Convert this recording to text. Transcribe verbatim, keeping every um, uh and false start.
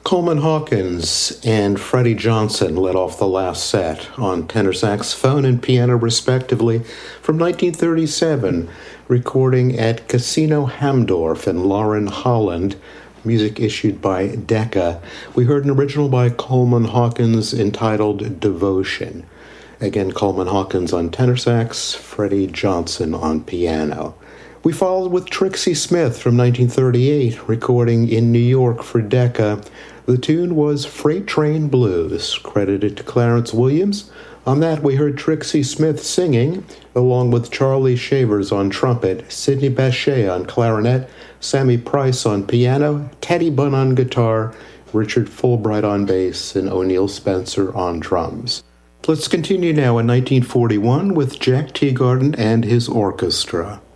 Coleman Hawkins and Freddie Johnson led off the last set on tenor saxophone and piano respectively from nineteen thirty-seven, recording at Casino Hamdorf in Lauren, Holland, music issued by Decca. We heard an original by Coleman Hawkins entitled Devotion. Again, Coleman Hawkins on tenor sax, Freddie Johnson on piano. We followed with Trixie Smith from nineteen thirty-eight, recording in New York for Decca. The tune was Freight Train Blues, credited to Clarence Williams. On that, we heard Trixie Smith singing, along with Charlie Shavers on trumpet, Sidney Bechet on clarinet, Sammy Price on piano, Teddy Bunn on guitar, Richard Fulbright on bass, and O'Neill Spencer on drums. Let's continue now in nineteen forty-one with Jack Teagarden and his orchestra.